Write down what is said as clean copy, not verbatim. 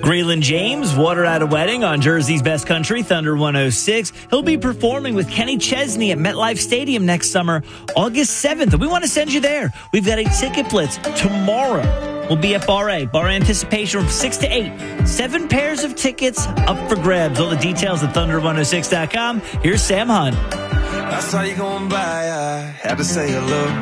Graylin James, Water at a Wedding on Jersey's Best Country, Thunder 106. He'll be performing with Kenny Chesney at MetLife Stadium next summer, August 7th. And we want to send you there. We've got a ticket blitz tomorrow. We'll be at Bar A. Bar Anticipation from 6 to 8. 7 pairs of tickets up for grabs. All the details at Thunder106.com. Here's Sam Hunt. I saw you going by. I had to say hello.